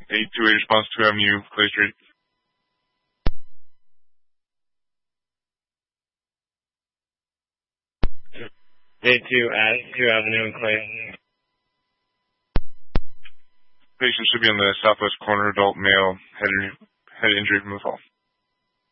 828 response 2 Avenue, Clay Street. Two Avenue in Clay. Patient should be on the southwest corner, adult male, head injury from the fall.